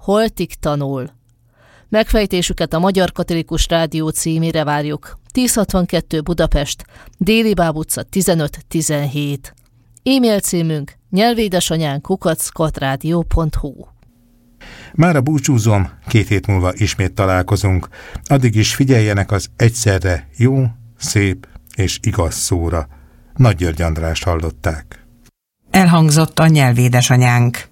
holtig tanul. Megfejtésüket a Magyar Katolikus Rádió címére várjuk. 1062 Budapest, Déli Báb utca 15-17. E-mail címünk nyelvédesanyánk@katradio.hu. Mára búcsúzom, 2 hét múlva ismét találkozunk. Addig is figyeljenek az egyszerre jó, szép és igaz szóra. Nagy György Andrást hallották. Elhangzott a Nyelvédesanyánk.